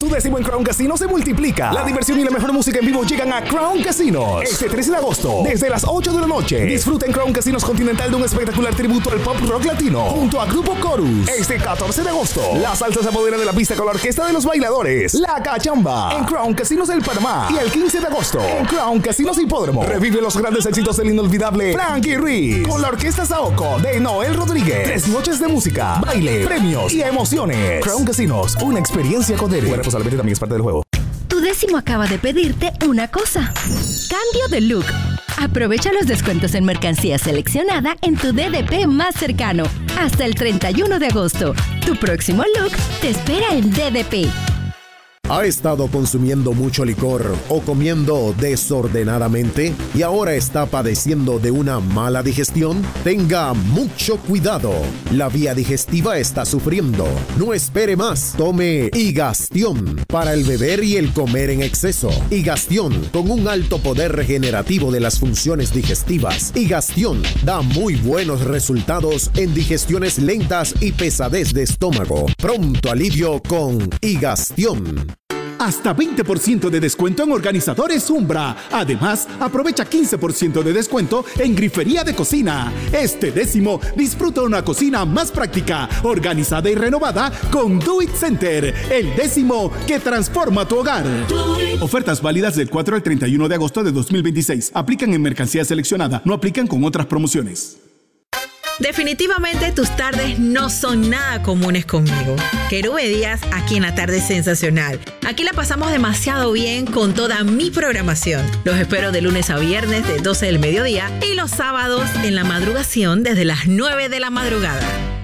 Tu décimo en Crown Casino se multiplica. La diversión y la mejor música en vivo llegan a Crown Casinos. Este 13 de agosto, desde las 8 de la noche. Disfruta en Crown Casinos Continental de un espectacular tributo al pop rock latino junto a Grupo Chorus. Este 14 de agosto, la salsa se apodera de la pista con la orquesta de los bailadores, La Cachamba, en Crown Casinos del Panamá. Y el 15 de agosto, en Crown Casinos Hipódromo, revive los grandes éxitos del inolvidable Frankie Ruiz con la orquesta Saoko de Noel Rodríguez. 3 noches de música, baile, premios y emociones. Crown Casinos, una experiencia con Derek. Responsablemente también es parte del juego. Tu décimo acaba de pedirte una cosa. Cambio de look. Aprovecha los descuentos en mercancía seleccionada en tu DDP más cercano. Hasta el 31 de agosto. Tu próximo look te espera en DDP. ¿Ha estado consumiendo mucho licor o comiendo desordenadamente y ahora está padeciendo de una mala digestión? Tenga mucho cuidado. La vía digestiva está sufriendo. No espere más. Tome Higastión para el beber y el comer en exceso. Higastión con un alto poder regenerativo de las funciones digestivas. Higastión da muy buenos resultados en digestiones lentas y pesadez de estómago. Pronto alivio con Higastión. Hasta 20% de descuento en organizadores Umbra. Además, aprovecha 15% de descuento en grifería de cocina. Este décimo, disfruta una cocina más práctica, organizada y renovada con Do It Center, el décimo que transforma tu hogar. Ofertas válidas del 4 al 31 de agosto de 2026. Aplican en mercancía seleccionada, no aplican con otras promociones. Definitivamente tus tardes no son nada comunes conmigo. Querube Díaz, aquí en La Tarde Sensacional. Aquí la pasamos demasiado bien con toda mi programación. Los espero de lunes a viernes de 12 del mediodía y los sábados en la madrugación desde las 9 de la madrugada.